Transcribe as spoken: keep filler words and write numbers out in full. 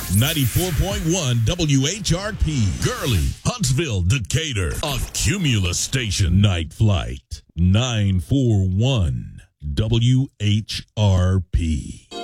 ninety-four point one W H R P. Gurley, Huntsville, Decatur. A Cumulus station. Night Flight. nine four one W H R P.